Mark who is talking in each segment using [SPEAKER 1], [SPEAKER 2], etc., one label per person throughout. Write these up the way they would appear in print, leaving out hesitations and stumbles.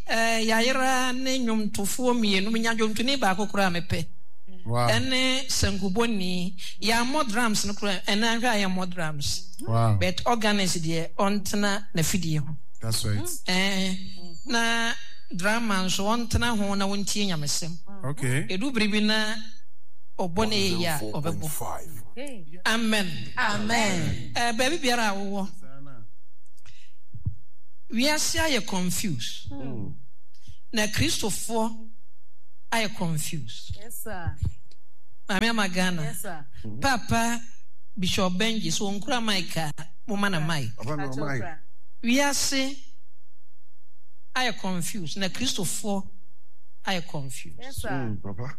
[SPEAKER 1] Yayra ne nyum to fo mienu nya nyum to ne ba kokora mepe.
[SPEAKER 2] Wow.
[SPEAKER 1] Ene sanguboni ya mod drums no kora ena hwa ya mod drums.
[SPEAKER 2] Wow.
[SPEAKER 1] But organize there ontena na fidie ho.
[SPEAKER 2] That's right.
[SPEAKER 1] Na drama so ontena ho na wontie nyamesem.
[SPEAKER 2] Okay.
[SPEAKER 1] Edu bribi na obone ya obebo. Amen.
[SPEAKER 3] Amen.
[SPEAKER 1] Baby biara wo. We are say confused. Na Christopher I confused.
[SPEAKER 3] Yes, sir.
[SPEAKER 1] Mami Magana.
[SPEAKER 3] Yes, sir.
[SPEAKER 1] Papa Bishop Benji so nkura Mike mama na Mike. We are say I confused. Na Christopher I confused.
[SPEAKER 3] Yes, sir.
[SPEAKER 4] Papa.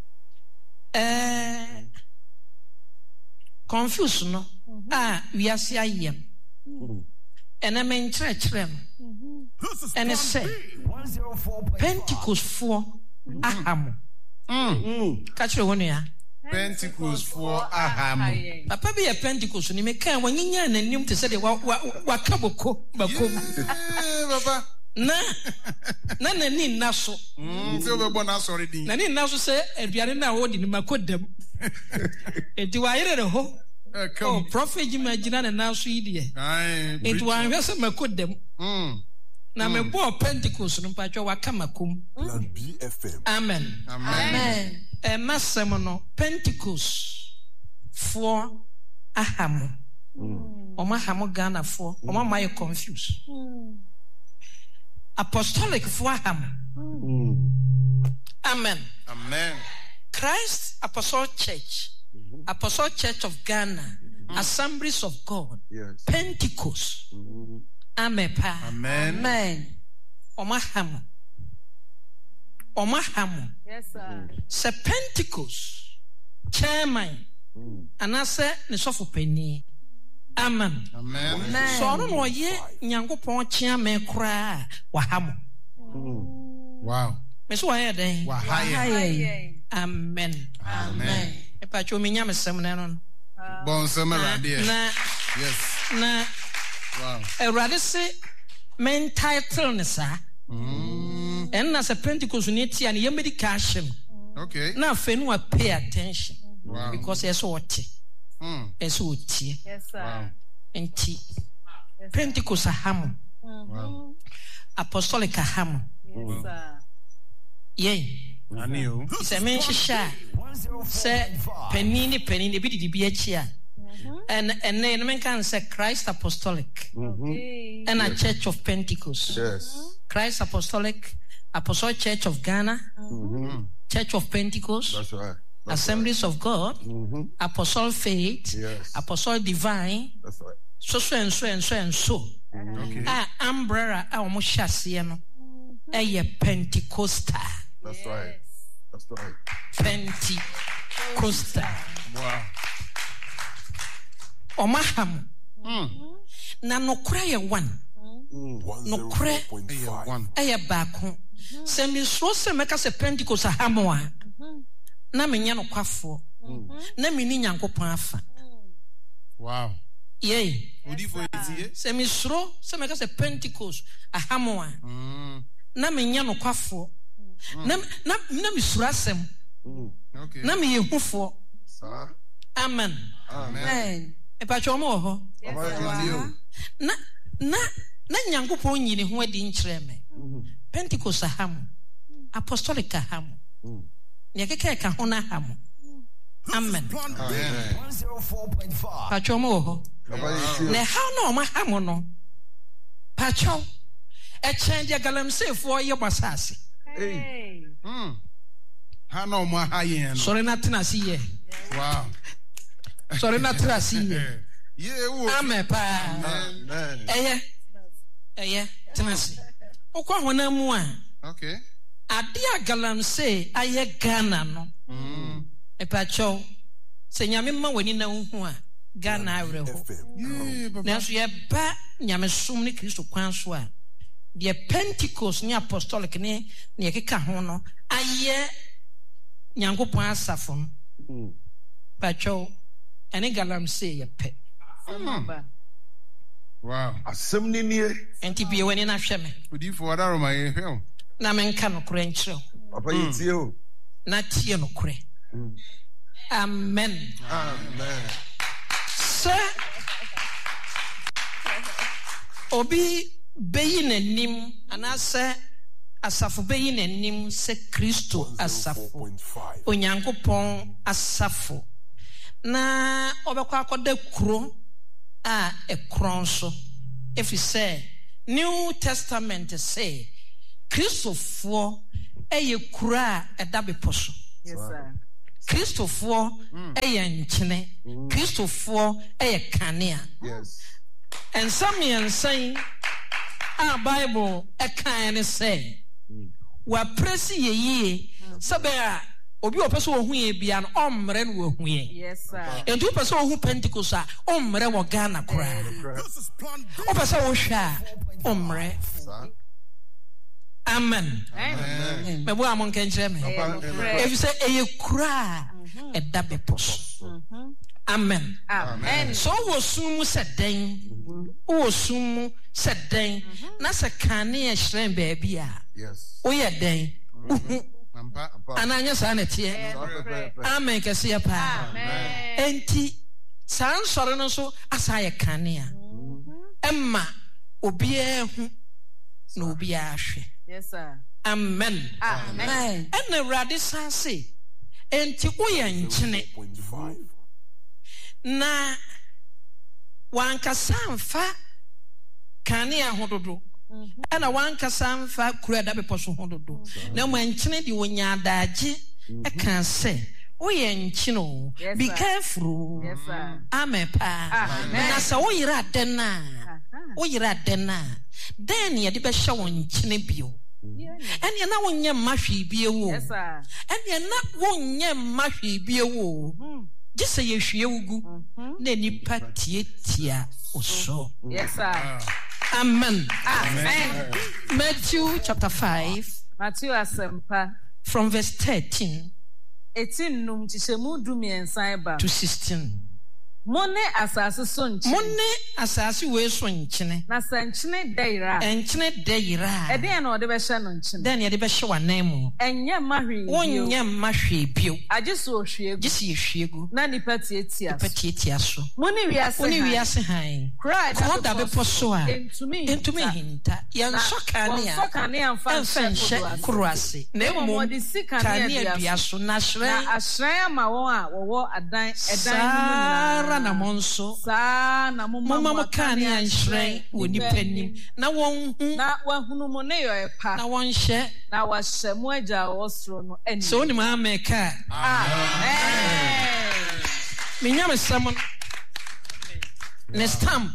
[SPEAKER 1] Confused no. We are say I am. And I mean church them. And I say Pentecost for aham. Catch your one ya.
[SPEAKER 2] Pentecost for aham.
[SPEAKER 1] Papa be a Pentecost ni me kan wanyinya na nim te say de wa kaboko bakom.
[SPEAKER 2] Papa.
[SPEAKER 1] Na ni naso.
[SPEAKER 2] So we born as already.
[SPEAKER 1] Na ni naso say aduane na wo di ni makodam. Enti wa yere de ho. Oh, prophet Jimagina na naso yi de. Enti wa hwe say makodam. Na me bo Pentecost no mpacho wa kamakum.
[SPEAKER 4] Plan BFM.
[SPEAKER 1] Amen.
[SPEAKER 3] Amen.
[SPEAKER 1] Masem no Pentecost for aham. Oma hamo Ghana for oma my confused. Apostolic for aham. Amen.
[SPEAKER 2] Amen.
[SPEAKER 1] Christ Apostolic Church. Apostolic Church of Ghana. Assemblies of God.
[SPEAKER 4] Yes.
[SPEAKER 1] Pentecost. Amen.
[SPEAKER 2] Amen.
[SPEAKER 3] Amen.
[SPEAKER 1] Oma hamo. Oma hamo.
[SPEAKER 3] Yes, sir.
[SPEAKER 1] Se Pentecost chairman anase ne sofo pani. Amen.
[SPEAKER 2] Amen.
[SPEAKER 1] So no ye nyankopon chairman kura wa hamo.
[SPEAKER 2] Wow.
[SPEAKER 1] Me so wa den.
[SPEAKER 2] Wa haye.
[SPEAKER 1] Amen.
[SPEAKER 2] Amen.
[SPEAKER 1] E pa cho me nyamesem na no.
[SPEAKER 2] Bon summer there. Yes.
[SPEAKER 1] Na
[SPEAKER 2] Wow.
[SPEAKER 1] Erade se main title ne sa. And as a Pentecost unity and your medication.
[SPEAKER 2] Okay.
[SPEAKER 1] Now fenu pay attention.
[SPEAKER 2] Wow.
[SPEAKER 1] Because it's what it's what
[SPEAKER 3] Yes, sir.
[SPEAKER 2] Wow.
[SPEAKER 1] and Pentecost aham.
[SPEAKER 2] Wow.
[SPEAKER 1] Apostolic aham.
[SPEAKER 3] Yes, sir.
[SPEAKER 1] Yay.
[SPEAKER 2] I knew.
[SPEAKER 1] It's a mention sha. Say penini bidi di biachia. And then men can say Christ Apostolic.
[SPEAKER 3] Okay.
[SPEAKER 1] And a Church of Pentecost.
[SPEAKER 4] Yes.
[SPEAKER 1] Christ Apostolic Church of Ghana. Church of Pentecost.
[SPEAKER 4] That's right.
[SPEAKER 1] Assemblies of God. Apostolic Faith.
[SPEAKER 4] Yes.
[SPEAKER 1] Apostolic Divine.
[SPEAKER 4] That's right.
[SPEAKER 1] So.
[SPEAKER 2] Okay.
[SPEAKER 1] Umbrella almost shasiano. Pentecostal.
[SPEAKER 4] That's right. That's right.
[SPEAKER 1] Pentecostal.
[SPEAKER 2] Wow.
[SPEAKER 1] Omaham. Na nokura ye one. Nokura
[SPEAKER 4] 104.5.
[SPEAKER 1] eye baako. Se mi so se meka se Pentecost ahamo a. Na menya no kwafo. Na mini nyankopon afa.
[SPEAKER 2] Wow.
[SPEAKER 1] Yay.
[SPEAKER 2] Odi for etie.
[SPEAKER 1] Se mi so se meka se Pentecost ahamo a. Na menya no kwafo. Na mi suro asem.
[SPEAKER 2] Okay.
[SPEAKER 1] Na me yehufo.
[SPEAKER 4] Sir.
[SPEAKER 1] Amen.
[SPEAKER 3] Amen.
[SPEAKER 1] E pa cho mo ho. Na nyankopon nyini ho adi nkyere me. Pentecost ahamo. Apostolic ahamo. Ne keke ka ho na ahamo. Amen.
[SPEAKER 4] 104.5.
[SPEAKER 1] Pa cho mo ho. Ne how no ma hamo no. Pa cho. E chen dia galamsey fo ye basase.
[SPEAKER 3] Hey.
[SPEAKER 2] Ha no mo haye no.
[SPEAKER 1] Sorry na tena si ye.
[SPEAKER 2] Wow.
[SPEAKER 1] Sorry na tena si ye.
[SPEAKER 2] Yeah, wo.
[SPEAKER 1] Amen pa.
[SPEAKER 4] Amen.
[SPEAKER 1] Eye tena si. Okwa hona mu a.
[SPEAKER 2] Okay.
[SPEAKER 1] Ade galamsey aye Ghana no. E pa cho. Se nyame ma wani na hu a Ghana awre ho.
[SPEAKER 2] Yeah, papa.
[SPEAKER 1] Na so ye ba nyame som ne Kristo kwan so a. The Pentecost ni apostolic ni ekeka ho no aye nyankopon asafo no pacho ene galamsey ye pe
[SPEAKER 2] Wow.
[SPEAKER 4] Asem ni nie.
[SPEAKER 1] enti bi wani na hwe me
[SPEAKER 2] Odi for that room I hear.
[SPEAKER 1] na menka no kure nkyerɛ
[SPEAKER 4] Papa, you too.
[SPEAKER 1] na tie no kure amen
[SPEAKER 4] Amen.
[SPEAKER 1] sɛ obi beyi n'anim anaasɛ asafo beyi n'anim sɛ Kristo asafo Onyankopɔn asafo na ɔbɛkɔ akɔda kuro a ekron so efi sɛ New Testament say Kristofoɔ ɛyɛ kuro a ɛda bepɔ so.
[SPEAKER 3] Yes, sir.
[SPEAKER 1] Kristofoɔ ɛyɛ nkyene. Kristofoɔ ɛyɛ kanea.
[SPEAKER 4] Yes.
[SPEAKER 1] Nsamiɛnsan a Bible ɛkan ne sɛ wapresi yeye sɛbɛ obi opɛ so ohu ye bia no ɔmmerɛ no ohu ye.
[SPEAKER 3] Yes, sir.
[SPEAKER 1] Enti opɛ so ohu Pentecost a ɔmmerɛ wɔ Ghana koraa. Opɛ so ohwɛ a ɔmmerɛ. Amen.
[SPEAKER 3] Amen.
[SPEAKER 1] Me bo amon kan kyerɛ me. If you say eye kura ɛda bepɔ so. Amen.
[SPEAKER 3] Amen.
[SPEAKER 1] So wo sum mu sɛ den. Wo sum mu sɛ den. Na sɛ kane ɛhyerɛn baabi a.
[SPEAKER 4] Yes.
[SPEAKER 1] Wo yɛ den. Ananya sa na tie. Amen kɛseɛ pa.
[SPEAKER 3] Amen.
[SPEAKER 1] Enti saa nsɔre no so asa yɛ kane a. Emma obiara hu na obiara hwɛ.
[SPEAKER 3] Yes, sir.
[SPEAKER 1] Amen.
[SPEAKER 3] Amen.
[SPEAKER 1] And the radisa say, enti woyɛ nkyene. Na wankasa mfa kanea hododo. Ɛna wankasa mfa kura da bepɔ so hododo. Na mo nkyene di wonya adagye ɛka sɛ woyɛ nkyene o. Be careful.
[SPEAKER 3] Yes, sir.
[SPEAKER 1] Amen pa. Na sɛ woyera den na. Woyera den na. Den ye de bɛhyɛ wɔn nkyene bio. And na wonye mahwe bie wo.
[SPEAKER 3] Yes, sir.
[SPEAKER 1] And na wonye mahwe bie wo. Just say yehwe wugu na nipa tietia oso.
[SPEAKER 3] Yes, sir.
[SPEAKER 1] Amen.
[SPEAKER 3] Amen.
[SPEAKER 1] Matthew chapter 5
[SPEAKER 3] Matthew asempa
[SPEAKER 1] from verse 13
[SPEAKER 3] 18 num chichemu du miensan ba
[SPEAKER 1] to 16.
[SPEAKER 3] Mone asase so nkyene.
[SPEAKER 1] Mone asase we so nkyene.
[SPEAKER 3] Na sankyene deira.
[SPEAKER 1] Enkyene deira.
[SPEAKER 3] Eden na ode be hye no nkyene.
[SPEAKER 1] Den ye de be hye wanan mu.
[SPEAKER 3] Enye mahwe.
[SPEAKER 1] Wonye mahwe bio.
[SPEAKER 3] Agye so ohwe egu.
[SPEAKER 1] Gye se ehwe egu.
[SPEAKER 3] Na nipa tietia.
[SPEAKER 1] Nipa tietia so.
[SPEAKER 3] Mone wiase.
[SPEAKER 1] Woni wiase han.
[SPEAKER 3] Cry.
[SPEAKER 1] Ko da be poso a.
[SPEAKER 3] Entumi
[SPEAKER 1] hinta. Yan so kanea.
[SPEAKER 3] So kanea mfa
[SPEAKER 1] kuro ase. Na emo kanea dua so na hye.
[SPEAKER 3] Na ahye ama won a wo adan edan
[SPEAKER 1] na monso
[SPEAKER 3] sa na
[SPEAKER 1] mama kanea nhye wo nipa nim na won hu
[SPEAKER 3] na wahunu mo ne yo epa
[SPEAKER 1] na won hye
[SPEAKER 3] na wahye mo agya osro no ani
[SPEAKER 1] so ni ma meka
[SPEAKER 3] amen
[SPEAKER 1] minyam sam next time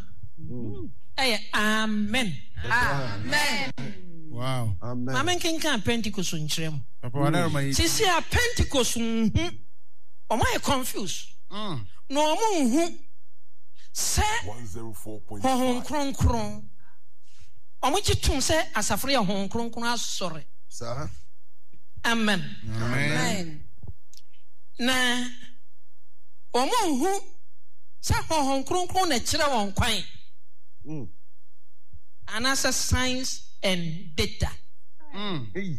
[SPEAKER 1] amen
[SPEAKER 3] amen
[SPEAKER 2] wow
[SPEAKER 4] Amen.
[SPEAKER 1] Amen kinka Pentecost nkyerem
[SPEAKER 2] papa wala ma yi
[SPEAKER 1] sisi a Pentecost hu o ma confused no omo hu se
[SPEAKER 5] 104.5
[SPEAKER 1] hon kronkron omo gitum se asafre ya hon kronkron asore
[SPEAKER 4] Sir.
[SPEAKER 1] amen
[SPEAKER 2] amen
[SPEAKER 1] na omo hu se hon kronkron na kire won kwan anasa science and data
[SPEAKER 4] Hey.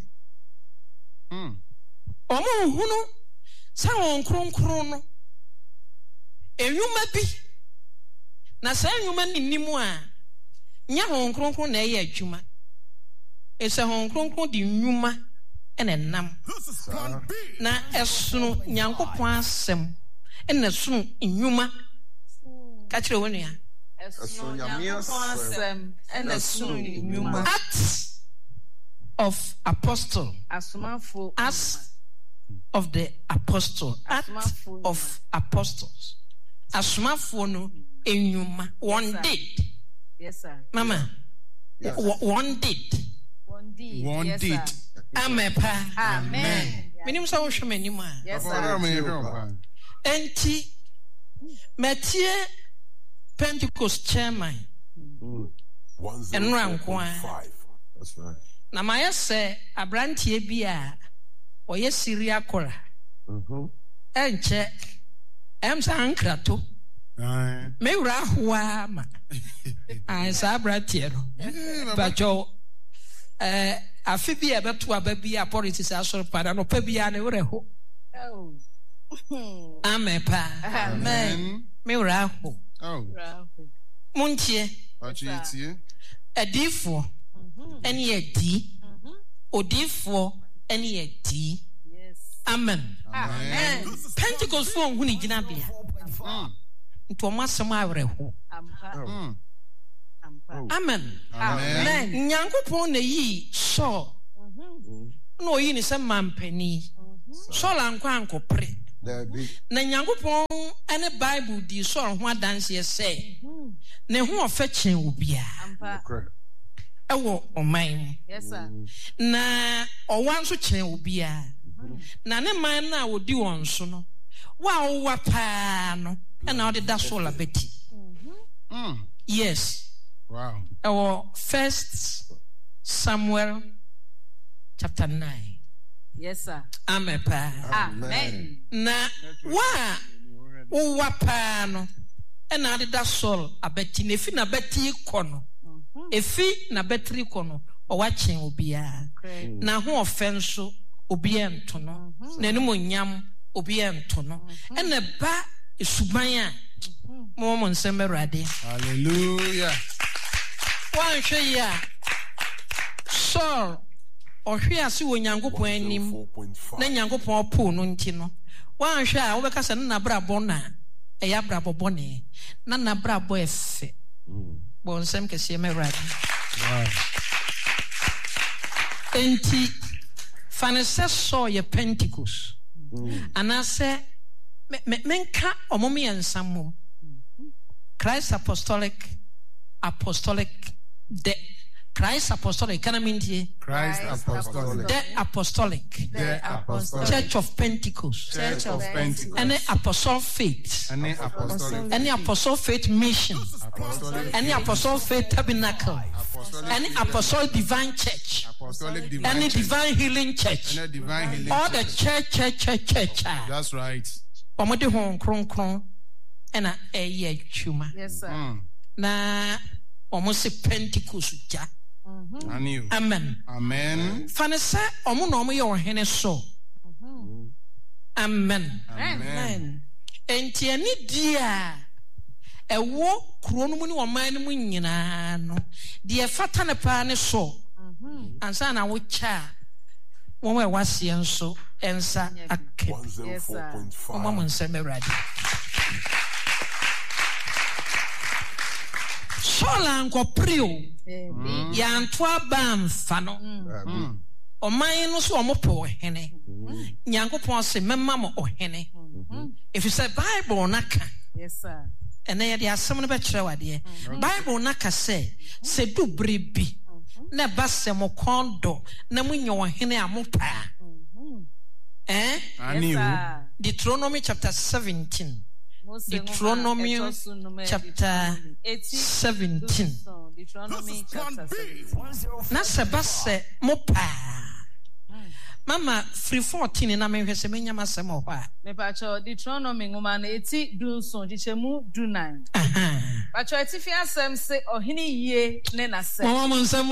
[SPEAKER 1] omo hu no se hon kronkron no enwuma bi na sa enwuma nimu a nya hon kronkron na eya adwuma ese hon kronkron di nwuma ene nam na esono nyankopon asem ene sono nwuma ka kire wonu ya
[SPEAKER 3] esono nyankopon asem ene sono nwuma
[SPEAKER 1] Acts of Apostle
[SPEAKER 3] asomafo
[SPEAKER 1] Acts of the Apostle Acts of Apostles asomafo no enwuma one did
[SPEAKER 3] yes sir
[SPEAKER 1] mama one did
[SPEAKER 2] one did
[SPEAKER 1] amen pa
[SPEAKER 3] amen
[SPEAKER 1] minim sa wo hwe manim a
[SPEAKER 3] yes
[SPEAKER 2] papa wala
[SPEAKER 3] sir
[SPEAKER 2] ma yi pa
[SPEAKER 1] enti Matthew Pentecost chairman enra nko a
[SPEAKER 4] That's right.
[SPEAKER 1] na ma yɛsɛ abrantie bi a ɔyɛ Syria kora enche emsa ankrato me wura hoa ma ai sa abrantie no bajo afi bi ebeto ababi a politics asoro pada no pa bia ne wreho amen pa amen me wreho muntie adifo ene adi odifo ene adi amen Pentecost for huni gina bia nto masem awreho amen nyankopon na yi so no yi ni se mampani so la nkwa ankopre na nyankopon ene bible di so ho adanse se ne ho ofa chen obia ewo oman na owan so chen obia na ne man na odi won so no wa pa no na odi da so la beti yes.
[SPEAKER 2] Wow.
[SPEAKER 1] Our 1 Samuel chapter 9.
[SPEAKER 3] Yes, sir.
[SPEAKER 1] Amen.
[SPEAKER 3] Amen.
[SPEAKER 1] Na wa pa no e na de da Saul abeti nefi na beti kono. Efi na betri kono o wa chen obia. Na ho offense obia nto no. Na enu nyam obia nto no. E na ba esuban a mo nsem Awurade.
[SPEAKER 2] Hallelujah.
[SPEAKER 1] One share Saul or here see when Yankopon anim na Yankopon po no nti no one share wo beka se na bra bona e ya bra bobone na bra bo efe bon sem ke se me radi enti fanese so ye Pentecost anase menka omomi ensam Christ apostolic the Christ apostolic can I mean
[SPEAKER 2] Christ apostolic
[SPEAKER 1] the apostolic Church of Pentecost any apostle faith any apostle faith mission any apostle faith tabernacle any apostle divine church any divine healing church all the church
[SPEAKER 2] that's right
[SPEAKER 1] omode hon kronkron ena eye chuma
[SPEAKER 3] yes sir
[SPEAKER 1] na almost Pentecost ja amen fanese omo no omo ye ohene so amen enti ani dia ewo kuro no mu ni oman no mu nyina no de fata ne pa ne so ansa na wo cha wo we wase enso ensa ake
[SPEAKER 3] yes sir
[SPEAKER 1] omo mo nsem Awurade Sola nko prio ya ntwa ba mfa no oman no so omopo ohene Nyankopon se memma mo ohene if you say Bible naka
[SPEAKER 3] yes sir
[SPEAKER 1] ene ye de asem no be kire wade Bible naka se du brebi na ba se mo kondo na munye ohene amopa Deuteronomy chapter 17 Deuteronomy chapter 17 na sebase mopa mama free 14 na me hwese menya masem ho a
[SPEAKER 3] me pa cho Deuteronomy ngoma na eti dunso gichemu dunan pa cho eti fi asem se ohini yie ne na se
[SPEAKER 1] mama nsem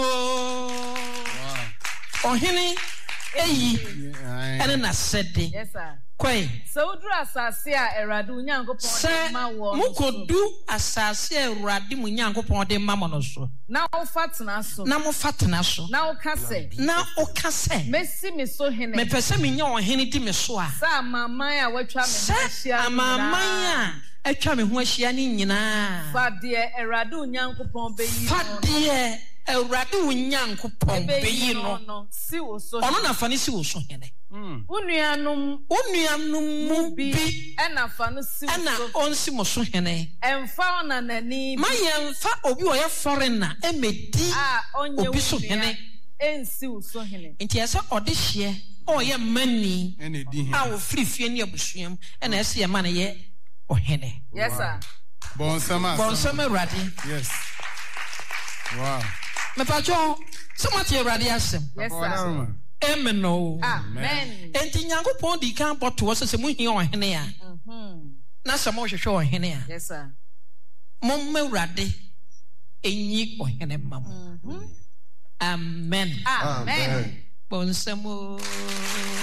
[SPEAKER 1] ohini eyi ene na sede
[SPEAKER 3] yes sir
[SPEAKER 1] kwai
[SPEAKER 3] so udru asase a Awurade Nyankopon ma wo
[SPEAKER 1] mukodu asase a Awurade Nyankopon de ma mo no so
[SPEAKER 3] na wo fatena so
[SPEAKER 1] na mo fatena so
[SPEAKER 3] na wo ka se mesi me so hene
[SPEAKER 1] me pese me nya ohene di me so a
[SPEAKER 3] sa amaman a watwa me hia
[SPEAKER 1] amaman a atwa me ho ahia ni nyina
[SPEAKER 3] fa de Awurade Nyankopon be yi
[SPEAKER 1] fa de Awurade Nyankopon be yi no
[SPEAKER 3] si wo so
[SPEAKER 1] ono na fa ni si wo so hene
[SPEAKER 3] unuanum
[SPEAKER 1] mu bi
[SPEAKER 3] ena fa no si
[SPEAKER 1] ena onsi mo so hene
[SPEAKER 3] emfa ona nani
[SPEAKER 1] ma yemfa obi o ye foreigner emedi obi so hene
[SPEAKER 3] ensi wo so hene
[SPEAKER 1] nti ese ode hye o ye mani a wo frifie ne abusuam ena ese ye man ye ohene
[SPEAKER 3] yes sir
[SPEAKER 2] bonsama
[SPEAKER 1] Awurade
[SPEAKER 2] yes wow
[SPEAKER 1] me pacho somati Awurade asem
[SPEAKER 3] yes sir
[SPEAKER 1] amen no
[SPEAKER 3] amen
[SPEAKER 1] enti Nyankopon di kan boto wo se mu hia ohene a na se mo hwehwe ohene a
[SPEAKER 3] yes sir
[SPEAKER 1] mo Awurade enyi ohene mam Amen.
[SPEAKER 3] Amen.
[SPEAKER 1] Bonsamo.